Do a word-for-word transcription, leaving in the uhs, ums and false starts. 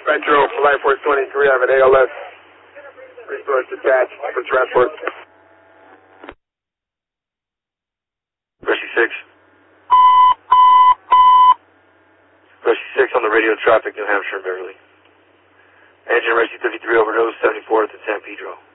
Metro, Life Force twenty-three, I have an A L S resource attached for transport. Rescue six. Rescue six on the radio traffic, New Hampshire and Beverly. Engine Rescue fifty-three overdose, seventy-fourth and San Pedro.